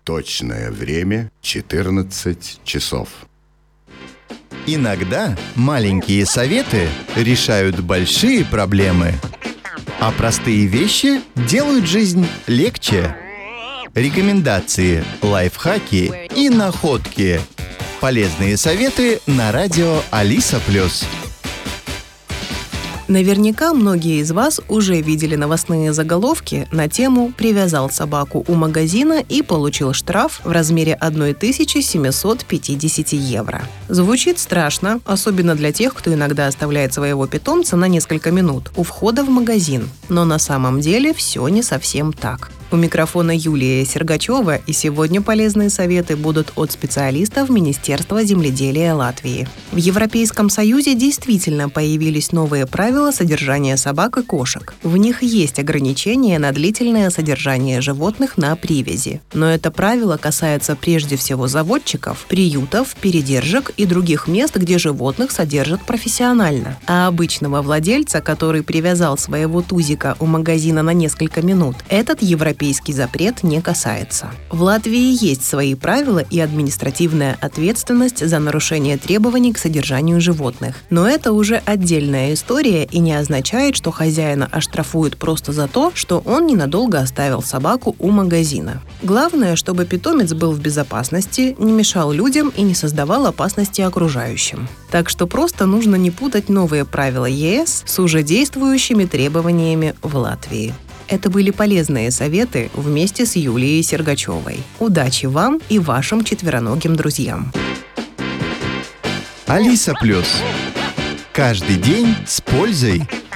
Точное время 14 часов. Иногда маленькие советы решают большие проблемы, а простые вещи делают жизнь легче. Рекомендации, лайфхаки и находки. Полезные советы на радио Алиса+. Наверняка многие из вас уже видели новостные заголовки на тему «Привязал собаку у магазина и получил штраф в размере 1750 евро». Звучит страшно, особенно для тех, кто иногда оставляет своего питомца на несколько минут у входа в магазин. Но на самом деле все не совсем так. У микрофона Юлия Сергачева, и сегодня полезные советы будут от специалистов Министерства земледелия Латвии. В Европейском Союзе действительно появились новые правила содержания собак и кошек. В них есть ограничения на длительное содержание животных на привязи. Но это правило касается прежде всего заводчиков, приютов, передержек и других мест, где животных содержат профессионально. А обычного владельца, который привязал своего тузика у магазина на несколько минут, этот европейский запрет не касается. В Латвии есть свои правила и административная ответственность за нарушение требований к содержанию животных. Но это уже отдельная история и не означает, что хозяина оштрафуют просто за то, что он ненадолго оставил собаку у магазина. Главное, чтобы питомец был в безопасности, не мешал людям и не создавал опасности окружающим. Так что просто нужно не путать новые правила ЕС с уже действующими требованиями в Латвии. Это были полезные советы вместе с Юлией Сергачевой. Удачи вам и вашим четвероногим друзьям. Алиса+. Каждый день с пользой.